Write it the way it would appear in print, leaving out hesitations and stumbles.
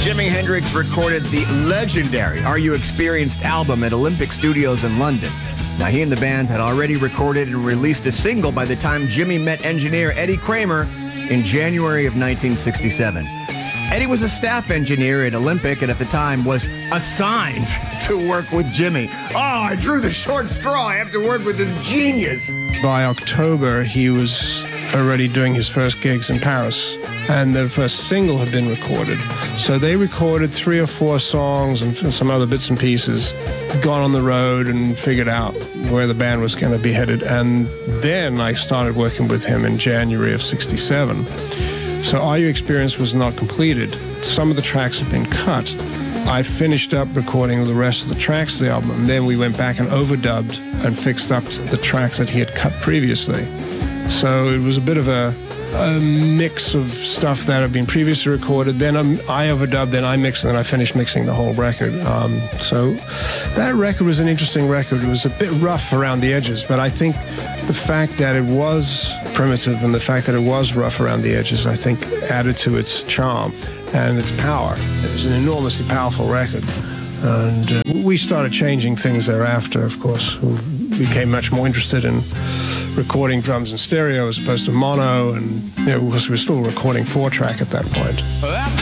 Jimi Hendrix recorded the legendary Are You Experienced album at Olympic Studios in London. Now, he and the band had already recorded and released a single by the time Jimi met engineer Eddie Kramer in January of 1967. Eddie was a staff engineer at Olympic and at the time was assigned to work with Jimi. Oh, I drew the short straw. I have to work with this genius. By October, he was already doing his first gigs in Paris, and the first single had been recorded. So they recorded 3 or 4 songs and some other bits and pieces, gone on the road and figured out where the band was going to be headed. And then I started working with him in January of '67. So Are You Experienced was not completed. Some of the tracks had been cut. I finished up recording the rest of the tracks of the album, and then we went back and overdubbed and fixed up the tracks that he had cut previously. So it was a bit of a mix of stuff that had been previously recorded. Then I overdubbed, then I mixed, and then I finished mixing the whole record. So that record was an interesting record. It was a bit rough around the edges, but I think the fact that it was primitive and the fact that it was rough around the edges, I think, added to its charm and its power. It was an enormously powerful record. And we started changing things thereafter, of course. We became much more interested in recording drums in stereo as opposed to mono, and of course we were still recording 4-track at that point.